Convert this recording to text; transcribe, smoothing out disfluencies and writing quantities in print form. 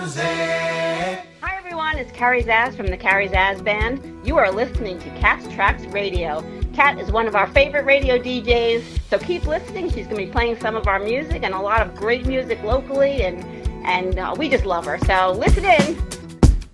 Hi everyone, it's Carrie Zaz from the Carrie Zaz Band. You are listening to Cat's Tracks Radio. Cat is one of our favorite radio DJs, so keep listening. She's going to be playing some of our music and a lot of great music locally, and we just love her. So listen in.